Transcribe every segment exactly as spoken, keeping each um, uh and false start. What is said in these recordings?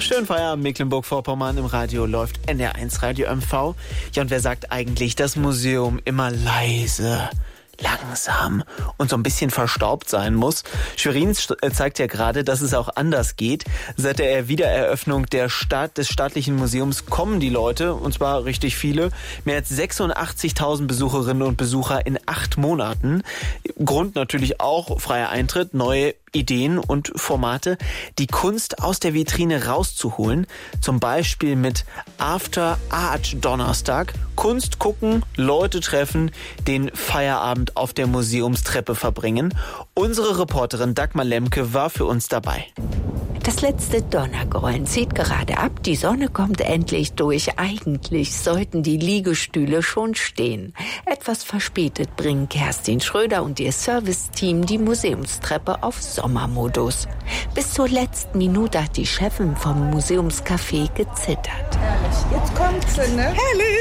Schönen Feierabend, Mecklenburg-Vorpommern. Im Radio läuft N D R eins Radio M V. Ja, und wer sagt eigentlich, das Museum immer leise, langsam und so ein bisschen verstaubt sein muss? Schwerin zeigt ja gerade, dass es auch anders geht. Seit der Wiedereröffnung der Stadt, des staatlichen Museums kommen die Leute, und zwar richtig viele. Mehr als sechsundachtzigtausend Besucherinnen und Besucher in acht Monaten. Grund natürlich auch freier Eintritt, neue Ideen und Formate, die Kunst aus der Vitrine rauszuholen. Zum Beispiel mit After Art Donnerstag. Kunst gucken, Leute treffen, den Feierabend auf der Museumstreppe verbringen. Unsere Reporterin Dagmar Lemke war für uns dabei. Das letzte Donnergrollen zieht gerade ab. Die Sonne kommt endlich durch. Eigentlich sollten die Liegestühle schon stehen. Etwas verspätet bringen Kerstin Schröder und ihr Serviceteam die Museumstreppe auf Sommermodus. Bis zur letzten Minute hat die Chefin vom Museumscafé gezittert. Herrlich. Jetzt kommt sie, ne?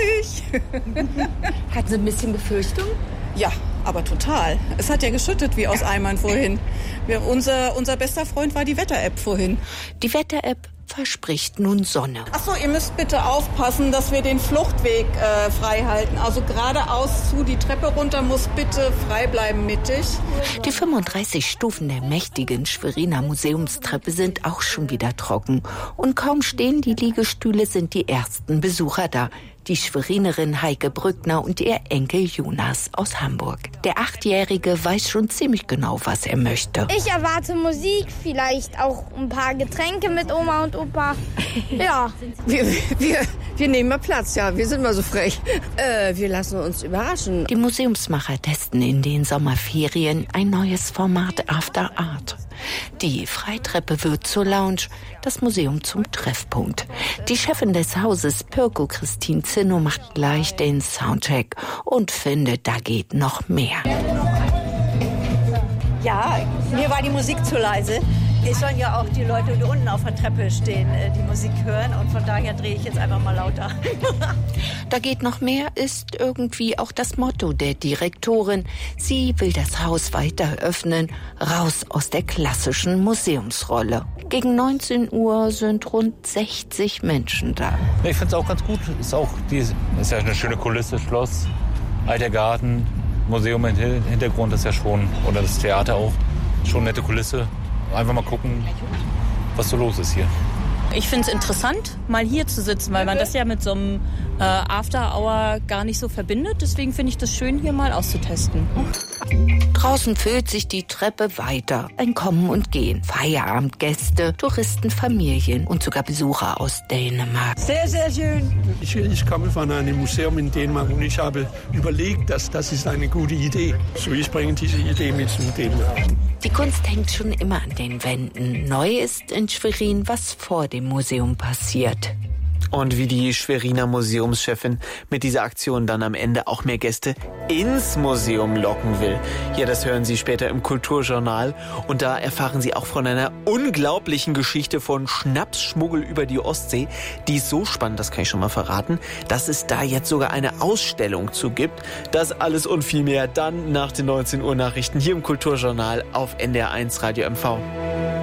Herrlich! Hatten Sie ein bisschen Befürchtung? Ja, aber total. Es hat ja geschüttet wie aus Eimern vorhin. Wir, unser, unser bester Freund war die Wetter-App vorhin. Die Wetter-App verspricht nun Sonne. Ach so, ihr müsst bitte aufpassen, dass wir den Fluchtweg äh, frei halten. Also geradeaus zu, die Treppe runter muss bitte frei bleiben, mittig. Die fünfunddreißig Stufen der mächtigen Schweriner Museumstreppe sind auch schon wieder trocken. Und kaum stehen die Liegestühle, sind die ersten Besucher da. Die Schwerinerin Heike Brückner und ihr Enkel Jonas aus Hamburg. Der Achtjährige weiß schon ziemlich genau, was er möchte. Ich erwarte Musik, vielleicht auch ein paar Getränke mit Oma und Opa. Ja. Wir, wir, wir nehmen mal Platz, ja. Wir sind mal so frech. Äh, wir lassen uns überraschen. Die Museumsmacher testen in den Sommerferien ein neues Format After Art. Die Freitreppe wird zur Lounge, das Museum zum Treffpunkt. Die Chefin des Hauses, Pirko Christine Zinno, macht gleich den Soundcheck und findet, da geht noch mehr. Ja, mir war die Musik zu leise. Es sollen ja auch die Leute, die unten auf der Treppe stehen, die Musik hören. Und von daher drehe ich jetzt einfach mal lauter. Da geht noch mehr ist irgendwie auch das Motto der Direktorin. Sie will das Haus weiter öffnen, raus aus der klassischen Museumsrolle. Gegen neunzehn Uhr sind rund sechzig Menschen da. Ich finde es auch ganz gut. Ist auch die, ist ja eine schöne Kulisse, Schloss, alter Garten, Museum im Hintergrund ist ja schon, oder das Theater auch, schon eine nette Kulisse. Einfach mal gucken, was so los ist hier. Ich finde es interessant, mal hier zu sitzen, weil man das ja mit so einem äh, After-Hour gar nicht so verbindet. Deswegen finde ich das schön, hier mal auszutesten. Draußen füllt sich die Treppe weiter. Ein Kommen und Gehen. Feierabendgäste, Touristen, Familien und sogar Besucher aus Dänemark. Sehr, sehr schön. Ich, ich komme von einem Museum in Dänemark und ich habe überlegt, dass das ist eine gute Idee. So, ich bringe diese Idee mit zum Dänemark. Die Kunst hängt schon immer an den Wänden. Neu ist in Schwerin, was vor dem Museum passiert. Und wie die Schweriner Museumschefin mit dieser Aktion dann am Ende auch mehr Gäste ins Museum locken will. Ja, das hören Sie später im Kulturjournal. Und da erfahren Sie auch von einer unglaublichen Geschichte von Schnapsschmuggel über die Ostsee. Die ist so spannend, das kann ich schon mal verraten, dass es da jetzt sogar eine Ausstellung zu gibt. Das alles und viel mehr dann nach den neunzehn Uhr Nachrichten hier im Kulturjournal auf N D R eins Radio M V.